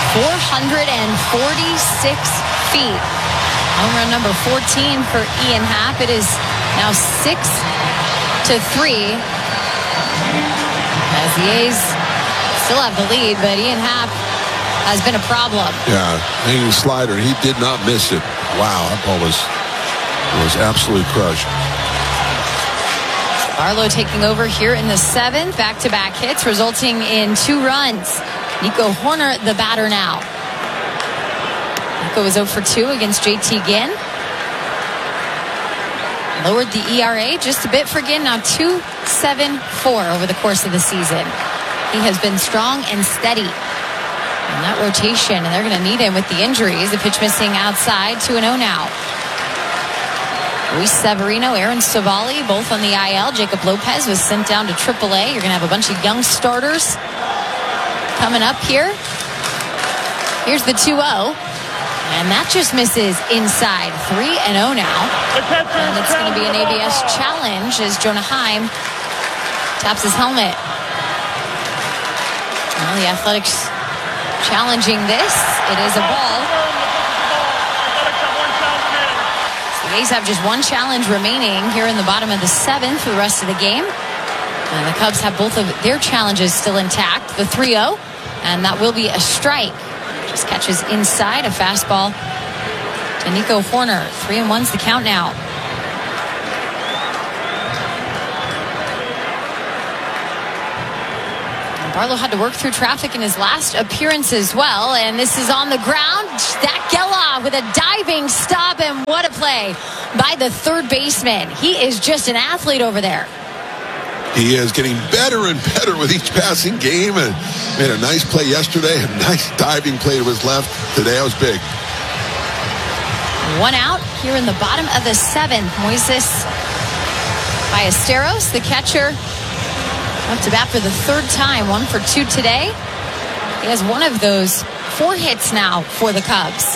446 feet. Home run number 14 for Ian Happ. It is now 6-3. As the A's still have the lead, but Ian Happ has been a problem. Yeah, hanging slider. He did not miss it. Wow, that ball was absolutely crushed. Barlow taking over here in the 7th. Back-to-back hits resulting in 2 runs. Nico Horner, the batter now. Nico was 0 for 2 against JT Ginn. Lowered the ERA just a bit for Ginn. Now 2.74 over the course of the season. He has been strong and steady in that rotation, and they're going to need him with the injuries. The pitch missing outside, 2-0 now. Luis Severino, Aaron Savali, both on the IL. Jacob Lopez was sent down to AAA. You're going to have a bunch of young starters coming up here. Here's the 2-0. And that just misses inside. 3-0 now. And it's going to be an ABS challenge as Jonah Heim taps his helmet. Well, the Athletics challenging this. It is a ball. The A's have just 1 challenge remaining here in the bottom of the 7th for the rest of the game. And the Cubs have both of their challenges still intact. The 3-0. And that will be a strike. Just catches inside a fastball to Nico Horner. 3-1's the count now. And Barlow had to work through traffic in his last appearance as well. And this is on the ground. Zach Geloff with a diving stop, and what a play by the third baseman. He is just an athlete over there. He is getting better and better with each passing game, and made a nice play yesterday, a nice diving play to his left. Today it was big. 1 out here in the bottom of the 7th. Moises Ballesteros, the catcher, up to bat for the 3rd time. 1 for 2 today. He has one of those 4 hits now for the Cubs.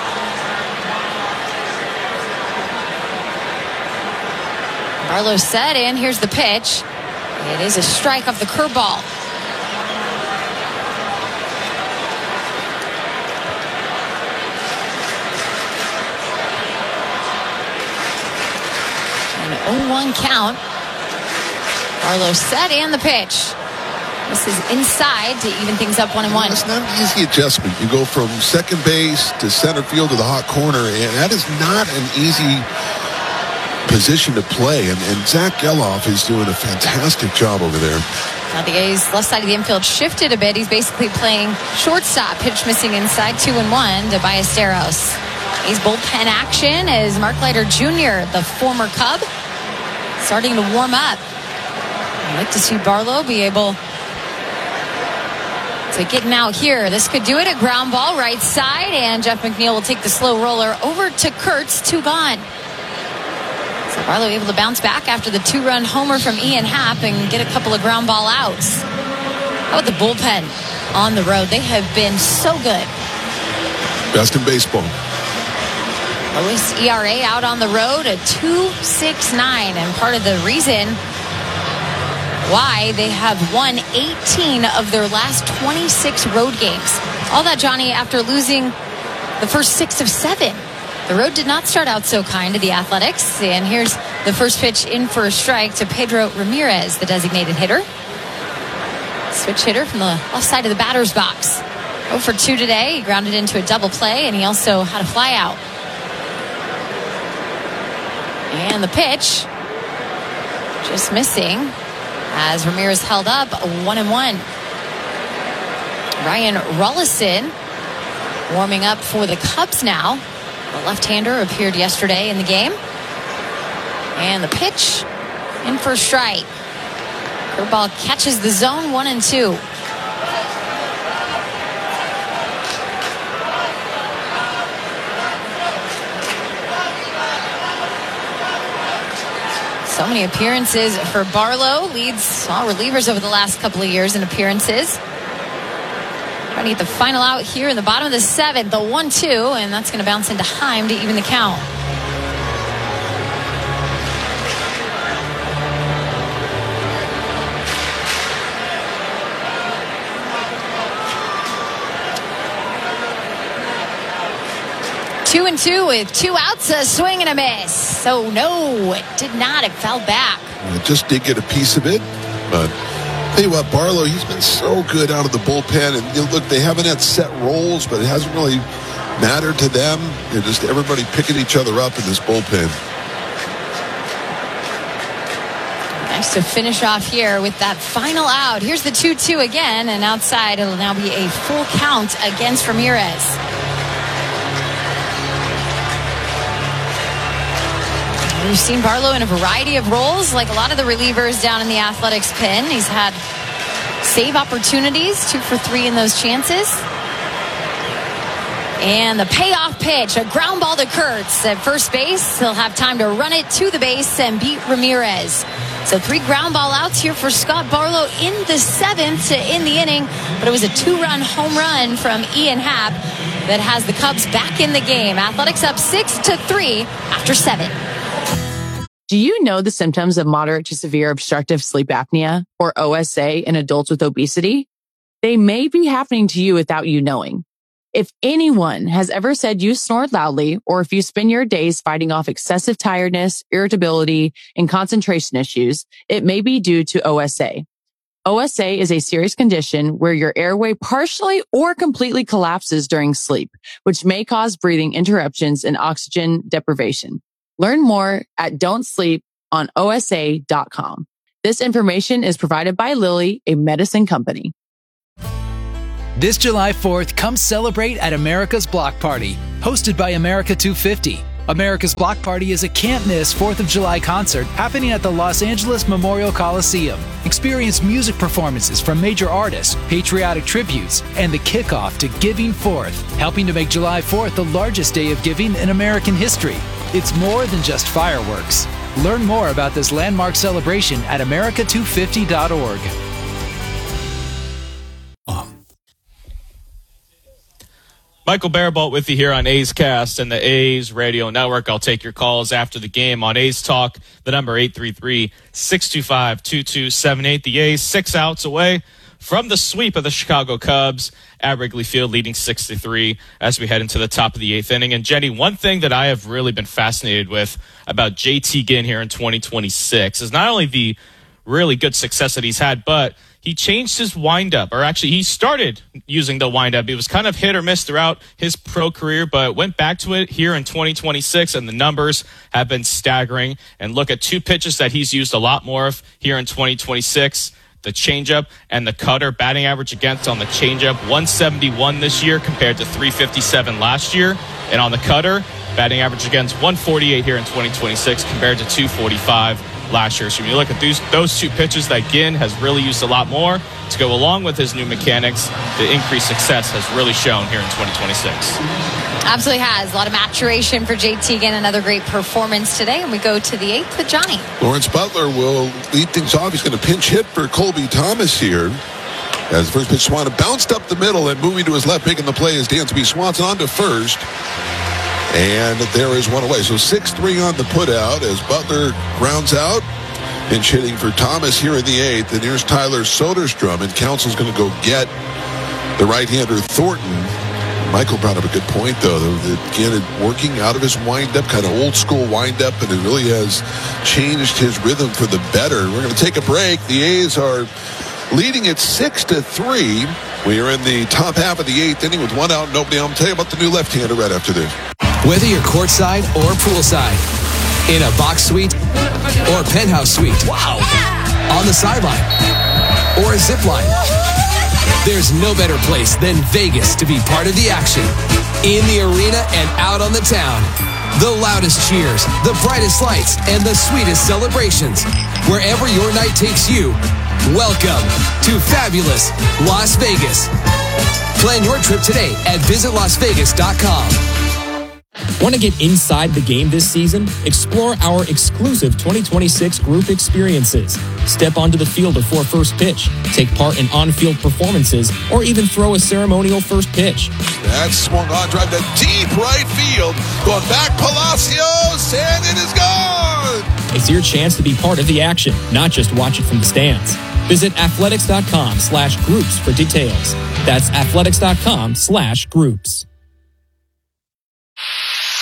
Barlow set, and here's the pitch. It is a strike off the curveball. An 0-1 count. Barlow set, and the pitch. This is inside to even things up 1-1. It's not an easy adjustment. You go from second base to center field to the hot corner, and that is not an easy position to play, and Zach Geloff is doing a fantastic job over there. Now the A's left side of the infield shifted a bit. He's basically playing shortstop. Pitch missing inside, 2-1 to Ballesteros. A's bullpen action as Mark Leiter Jr., the former Cub, starting to warm up. I'd like to see Barlow be able to getting out here. This could do it. A ground ball right side, and Jeff McNeil will take the slow roller over to Kurtz. 2 gone. Barlow able to bounce back after the 2-run homer from Ian Happ and get a couple of ground ball outs. How about the bullpen on the road? They have been so good. Best in baseball. Lowest ERA out on the road, a 2.69, and part of the reason why they have won 18 of their last 26 road games. All that, Johnny, after losing the first 6 of 7. The road did not start out so kind to the Athletics. And here's the first pitch in for a strike to Pedro Ramirez, the designated hitter. Switch hitter from the left side of the batter's box. 0 for 2 today. He grounded into a double play, and he also had a fly out. And the pitch just missing as Ramirez held up 1-1. Ryan Rollison warming up for the Cubs now. The left-hander appeared yesterday in the game. And the pitch in for a strike. Curveball catches the zone, 1-2. So many appearances for Barlow. Leads all relievers over the last couple of years in appearances. Trying to get the final out here in the bottom of the 7th, the 1-2, and that's going to bounce into Heim to even the count. 2-2 with 2 outs, a swing and a miss. So no, it did not. It fell back. It just did get a piece of it, but tell you what, Barlow, he's been so good out of the bullpen, and look, they haven't had set roles, but it hasn't really mattered to them. They're just everybody picking each other up in this bullpen. Nice to finish off here with that final out. Here's the 2-2 again, and outside it'll now be a full count against Ramirez. We've seen Barlow in a variety of roles, like a lot of the relievers down in the Athletics pen. He's had save opportunities, 2 for 3 in those chances. And the payoff pitch, a ground ball to Kurtz at first base. He'll have time to run it to the base and beat Ramirez. So 3 ground ball outs here for Scott Barlow in the 7th to end the inning. But it was a 2-run home run from Ian Happ that has the Cubs back in the game. Athletics up 6-3 after 7. Do you know the symptoms of moderate to severe obstructive sleep apnea, or OSA, in adults with obesity? They may be happening to you without you knowing. If anyone has ever said you snored loudly, or if you spend your days fighting off excessive tiredness, irritability, and concentration issues, it may be due to OSA. OSA is a serious condition where your airway partially or completely collapses during sleep, which may cause breathing interruptions and oxygen deprivation. Learn more at don'tsleeponosa.com. This information is provided by Lilly, a medicine company. This July 4th, come celebrate at America's Block Party, hosted by America 250. America's Block Party is a can't-miss 4th of July concert happening at the Los Angeles Memorial Coliseum. Experience music performances from major artists, patriotic tributes, and the kickoff to Giving Forth, helping to make July 4th the largest day of giving in American history. It's more than just fireworks. Learn more about this landmark celebration at america250.org. Michael Barabalt with you here on A's Cast and the A's Radio Network. I'll take your calls after the game on A's Talk, the number 833-625-2278. The A's 6 outs away from the sweep of the Chicago Cubs at Wrigley Field, leading 6-3 as we head into the top of the 8th inning. And Jenny, one thing that I have really been fascinated with about JT Ginn here in 2026 is not only the really good success that he's had, but he changed his windup, or actually he started using the windup. It was kind of hit or miss throughout his pro career, but went back to it here in 2026, and the numbers have been staggering. And look at 2 pitches that he's used a lot more of here in 2026, the changeup and the cutter. Batting average against on the changeup, 171 this year compared to 357 last year. And on the cutter, batting average against 148 here in 2026 compared to 245 last year. So when you look at those 2 pitches that Ginn has really used a lot more to go along with his new mechanics, the increased success has really shown here in 2026. Absolutely has. A lot of maturation for JT Ginn. Another great performance today. And we go to the 8th with Johnny. Lawrence Butler will lead things off. He's going to pinch hit for Colby Thomas here. As the first pitch, Swanson bounced up the middle and moving to his left, making the play is Dansby Swanson on to first. And there is one away. So 6-3 on the putout as Butler grounds out. Pinch hitting for Thomas here in the 8th. And here's Tyler Soderstrom. And Council's going to go get the right-hander Thornton. Michael brought up a good point, though. Again, working out of his windup, kind of old-school windup, and it really has changed his rhythm for the better. We're going to take a break. The A's are leading it 6-3. We are in the top half of the 8th inning with 1 out, nobody out. I'll tell you about the new left-hander right after this. Whether you're courtside or poolside, in a box suite or penthouse suite, wow, on the sideline or a zip line, there's no better place than Vegas to be part of the action. In the arena and out on the town, the loudest cheers, the brightest lights, and the sweetest celebrations. Wherever your night takes you, welcome to fabulous Las Vegas. Plan your trip today at visitlasvegas.com. Want to get inside the game this season? Explore our exclusive 2026 group experiences. Step onto the field before first pitch, take part in on-field performances, or even throw a ceremonial first pitch. That's swung on, drive to deep right field. Going back, Palacios, and it is gone! It's your chance to be part of the action, not just watch it from the stands. Visit athletics.com/groups for details. That's athletics.com/groups.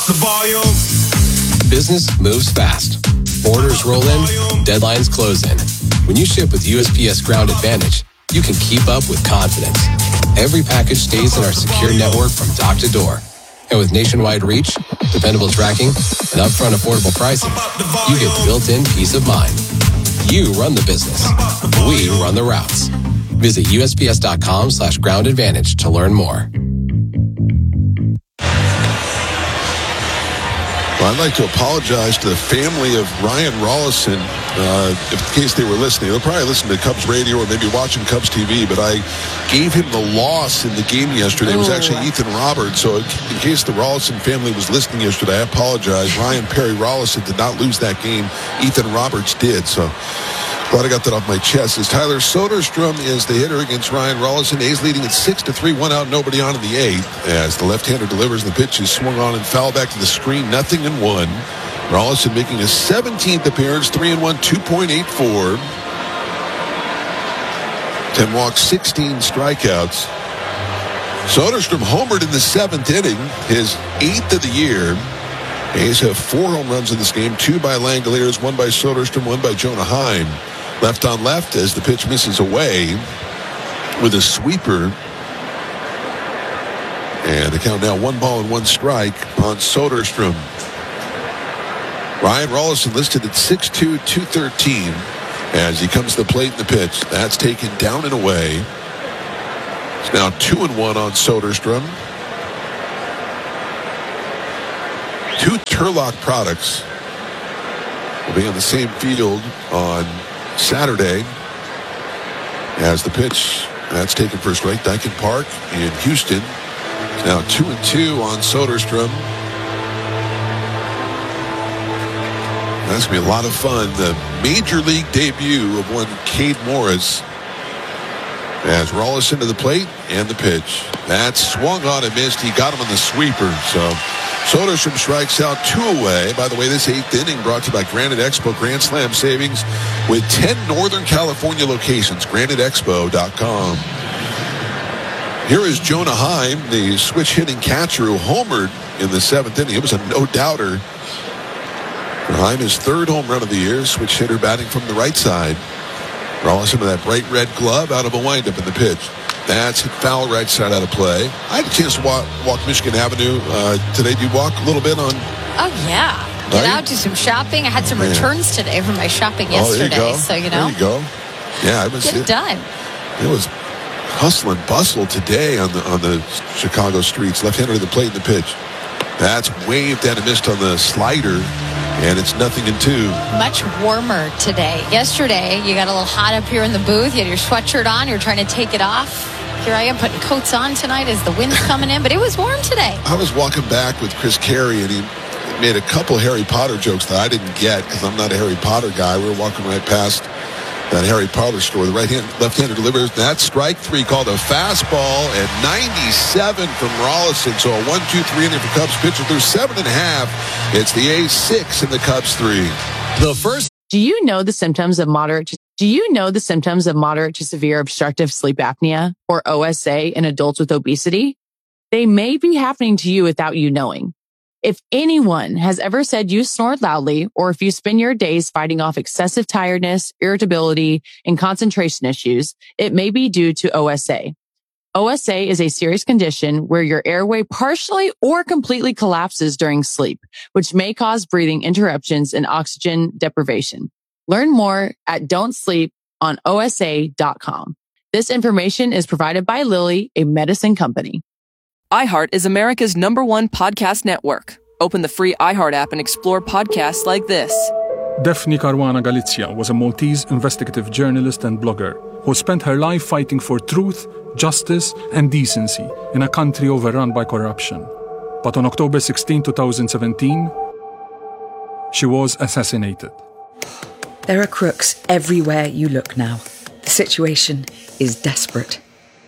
the volume. Business moves fast. Orders roll in, deadlines close in. When you ship with USPS Ground Advantage, you can keep up with confidence. Every package stays in our secure network from dock to door. And with nationwide reach, dependable tracking, and upfront affordable pricing, you get built-in peace of mind. You run the business. We run the routes. Visit USPS.com/Ground Advantage to learn more. Well, I'd like to apologize to the family of Ryan Rollison, in case they were listening. They'll probably listen to Cubs radio or maybe watching Cubs TV, but I gave him the loss in the game yesterday. It was actually Ethan Roberts, so in case the Rollison family was listening yesterday, I apologize. Ryan Perry Rollison did not lose that game. Ethan Roberts did, so glad I got that off my chest. As Tyler Soderstrom is the hitter against Ryan Rollison. A's leading at 6-3, 1 out, nobody on in the 8th. As the left-hander delivers, the pitch is swung on and foul back to the screen, 0-1. Rollison making his 17th appearance, 3-1, 2.84. 10 walks, 16 strikeouts. Soderstrom homered in the 7th inning, his 8th of the year. A's have 4 home runs in this game, 2 by Langoliers, 1 by Soderstrom, 1 by Jonah Heim. Left on left as the pitch misses away with a sweeper. And the count now 1 ball and 1 strike on Soderstrom. Ryan Rollison listed at 6'2", 213 as he comes to the plate in the pitch. That's taken down and away. It's now 2-1 on Soderstrom. 2 Turlock products will be on the same field on Saturday as the pitch that's taken for a strike. Dyken Park in Houston. It's now 2-2 on Soderstrom. That's going to be a lot of fun. The major league debut of one Cade Morris as Rollison to the plate and the pitch. That swung on and missed. He got him on the sweeper. So Soderstrom strikes out 2 away. By the way, this 8th inning brought to you by Granite Expo Grand Slam savings with 10 Northern California locations. GraniteExpo.com. Here is Jonah Heim, the switch hitting catcher who homered in the 7th inning. It was a no-doubter. Heim, his 3rd home run of the year. Switch hitter batting from the right side. Rollison with that bright red glove out of a windup in the pitch. That's hit foul right side out of play. I had a chance to walk Michigan Avenue today. Did you walk a little bit on? Oh, yeah. Get out, do some shopping. I had some returns today from my shopping yesterday. There you go. So, you know. There you go. Yeah, I was get it done. It was hustle and bustle today on the Chicago streets. Left-hander to the plate in the pitch. That's waved and missed on the slider. And it's 0-2. Much warmer today. Yesterday, you got a little hot up here in the booth. You had your sweatshirt on. You're trying to take it off. Here I am putting coats on tonight as the wind's coming in. But it was warm today. I was walking back with Chris Carey, and he made a couple Harry Potter jokes that I didn't get because I'm not a Harry Potter guy. We were walking right past that Harry Potter store. The left-hander delivers. That strike 3 called a fastball at 97 from Rollison. So a 1-2-3 inning for Cubs pitcher through 7.5. It's the A's 6 and the Cubs 3. The first. Do you know the symptoms of moderate to severe obstructive sleep apnea, or OSA, in adults with obesity? They may be happening to you without you knowing. If anyone has ever said you snored loudly, or if you spend your days fighting off excessive tiredness, irritability, and concentration issues, it may be due to OSA. OSA is a serious condition where your airway partially or completely collapses during sleep, which may cause breathing interruptions and oxygen deprivation. Learn more at don'tsleeponosa.com. This information is provided by Lilly, a medicine company. iHeart is America's #1 podcast network. Open the free iHeart app and explore podcasts like this. Daphne Caruana Galizia was a Maltese investigative journalist and blogger who spent her life fighting for truth, justice, and decency in a country overrun by corruption. But on October 16, 2017, she was assassinated. There are crooks everywhere you look now. The situation is desperate.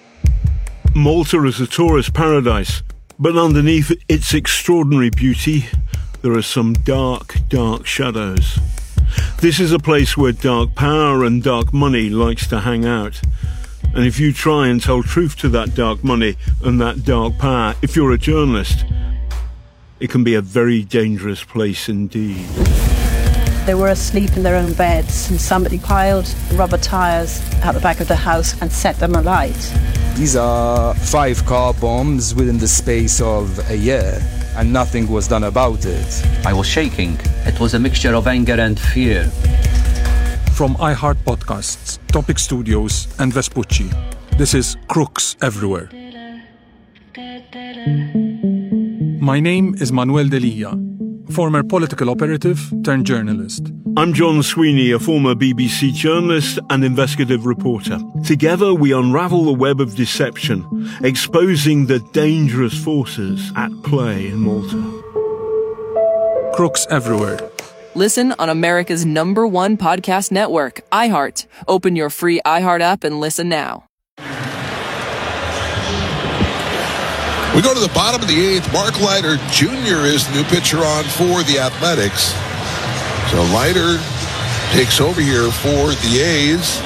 Malta is a tourist paradise, but underneath its extraordinary beauty, there are some dark, dark shadows. This is a place where dark power and dark money likes to hang out. And if you try and tell truth to that dark money and that dark power, if you're a journalist, it can be a very dangerous place indeed. They were asleep in their own beds, and somebody piled rubber tires out the back of the house and set them alight. These are 5 car bombs within the space of a year, and nothing was done about it. I was shaking. It was a mixture of anger and fear. From iHeart Podcasts, Topic Studios, and Vespucci, this is Crooks Everywhere. My name is Manuel Delia, former political operative turned journalist. I'm John Sweeney, a former BBC journalist and investigative reporter. Together we unravel the web of deception, exposing the dangerous forces at play in Malta. Crooks Everywhere. Listen on America's #1 podcast network, iHeart. Open your free iHeart app and listen now. We go to the bottom of the 8th. Mark Leiter Jr. is the new pitcher on for the Athletics. So Leiter takes over here for the A's.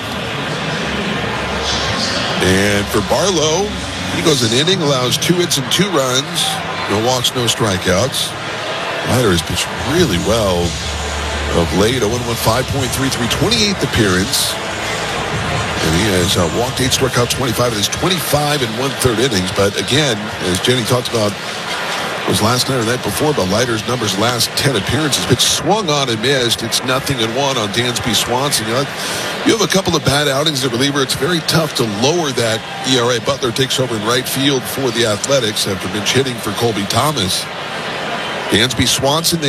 And for Barlow, he goes an inning, allows 2 hits and 2 runs. No walks, no strikeouts. Leiter has pitched really well of late. 0-1, 5.33, 28th appearance. And he has walked 8, struck out 25 in his 25 and 1/3 innings. But again, as Jenny talked about, was last night or the night before, but Leiter's numbers last 10 appearances. Pitch swung on and missed. It's 0-1 on Dansby Swanson. You have a couple of bad outings as a reliever. It's very tough to lower that ERA. Butler takes over in right field for the Athletics after pinch hitting for Colby Thomas. Dansby Swanson,